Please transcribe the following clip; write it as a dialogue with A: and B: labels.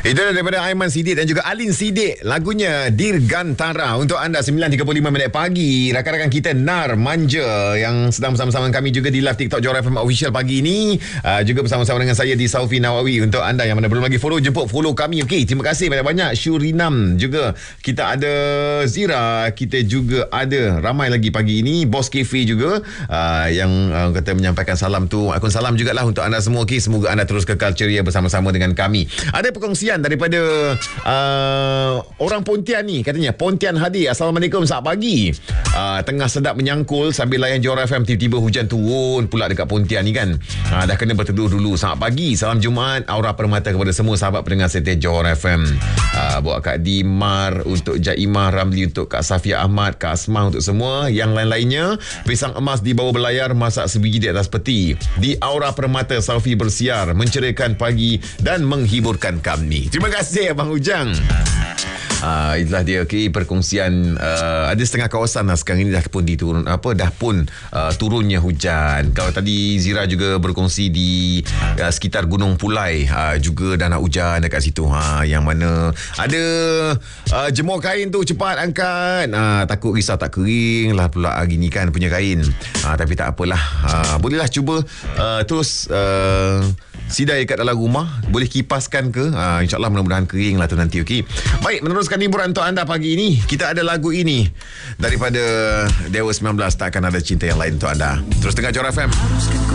A: Itu daripada Aiman Siddiq dan juga Alin Siddiq. Lagunya Dirgantara untuk anda 9.35 minit pagi. Rakan-rakan kita Nar Manja yang sedang bersama-sama kami juga di live TikTok Johor FM Official pagi ini. Juga bersama-sama dengan saya di Saufi Nawawi. Untuk anda yang mana belum lagi follow, jemput follow kami. Okey, terima kasih banyak-banyak. Syurinam juga. Kita ada Zira. Kita juga ada ramai lagi pagi ini. Bos Cafe juga yang kata menyampaikan salam tu. Akun salam jugalah untuk anda semua. Okey, semoga anda terus kekal ceria bersama-sama dengan kami. Ada perkongsian daripada orang Pontian ni, katanya Pontian Hadi. Assalamualaikum, selamat pagi. Tengah sedap menyangkul sambil layan Johor FM, tiba-tiba hujan turun pula dekat Pontian ni kan. Dah kena berteduh dulu. Selamat pagi, salam Jumaat, aura permata kepada semua sahabat pendengar setia Johor FM. Buat Kak Dimar, untuk Jaimah Ramli, untuk Kak Safia Ahmad, Kak Asmah, untuk semua yang lain-lainnya. Pisang emas di bawah belayar, masak sebiji di atas peti. Di aura permata Saufi bersiar, menceriakan pagi dan menghiburkan kami. Terima kasih Abang Ujang. Itulah dia. Okay, perkongsian ada setengah kawasan sekarang ini dah pun turunnya hujan. Kalau tadi Zira juga berkongsi di sekitar Gunung Pulai juga dah nak hujan dekat situ. Yang mana ada jemur kain tu cepat angkat. Takut risau tak kering lah pula gini kan punya kain. Tapi tak apalah. Bolehlah cuba terus sidai kat dalam rumah. Boleh kipaskan ke? InsyaAllah mudah-mudahan kering lah tu nanti. Okay. Baik, meneruskan hiburan untuk anda pagi ini. Kita ada lagu ini daripada Dewa 19, Takkan Ada Cinta Yang Lain untuk anda. Terus dengar Johor FM.